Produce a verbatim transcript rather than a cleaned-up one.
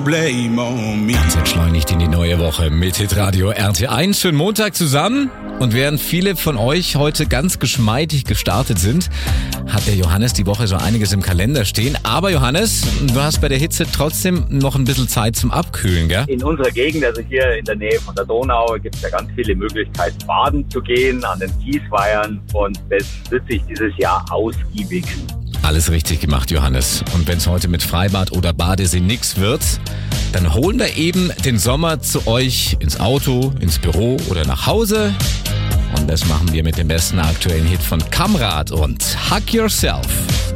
Blame on me. Ganz entschleunigt in die neue Woche mit Hitradio R T eins. Schönen Montag zusammen. Und während viele von euch heute ganz geschmeidig gestartet sind, hat der Johannes die Woche so einiges im Kalender stehen. Aber Johannes, du hast bei der Hitze trotzdem noch ein bisschen Zeit zum Abkühlen, gell? In unserer Gegend, also hier in der Nähe von der Donau, gibt es ja ganz viele Möglichkeiten, baden zu gehen an den Kiesweihern. Und das wird sich dieses Jahr ausgiebig. Alles richtig gemacht, Johannes. Und wenn es heute mit Freibad oder Badesee nix wird, dann holen wir eben den Sommer zu euch ins Auto, ins Büro oder nach Hause. Und das machen wir mit dem besten aktuellen Hit von Kamrat und Hug Yourself.